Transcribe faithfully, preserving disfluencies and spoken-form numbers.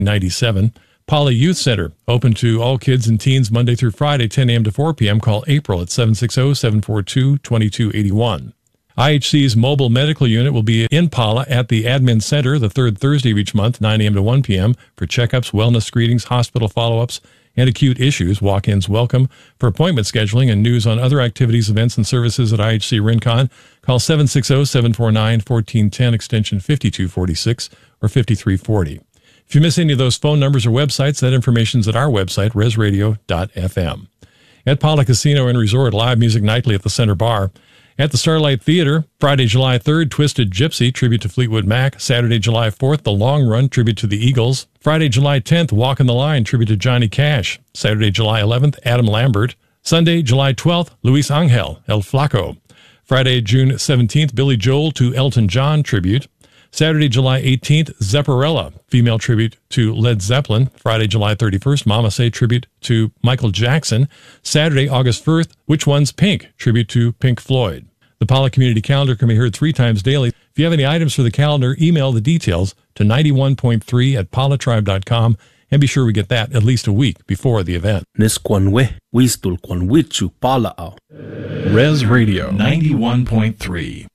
ninety-seven. Paula Youth Center, open to all kids and teens Monday through Friday, ten a.m. to four p.m. Call April at seven six zero, seven four two, two two eight one. I H C's mobile medical unit will be in Pala at the Admin Center the third Thursday of each month, nine a.m. to one p.m. for checkups, wellness screenings, hospital follow-ups, and acute issues. Walk-ins welcome. For appointment scheduling and news on other activities, events, and services at I H C Rincon, call seven six zero, seven four nine, one four one zero, extension fifty-two forty-six or fifty-three forty. If you miss any of those phone numbers or websites, that information's at our website, res radio dot f m. At Pala Casino and Resort, live music nightly at the Center Bar. At the Starlight Theater, Friday, July third, Twisted Gypsy, tribute to Fleetwood Mac. Saturday, July fourth, The Long Run, tribute to the Eagles. Friday, July tenth, Walkin' the Line, tribute to Johnny Cash. Saturday, July eleventh, Adam Lambert. Sunday, July twelfth, Luis Angel, El Flaco. Friday, June seventeenth, Billy Joel to Elton John tribute. Saturday, July eighteenth, Zepparella, female tribute to Led Zeppelin. Friday, July thirty-first, Mama Say tribute to Michael Jackson. Saturday, August first, Which One's Pink, tribute to Pink Floyd. The Pala Community Calendar can be heard three times daily. If you have any items for the calendar, email the details to ninety-one point three at palatribe dot com and be sure we get that at least a week before the event. Res Radio ninety-one point three.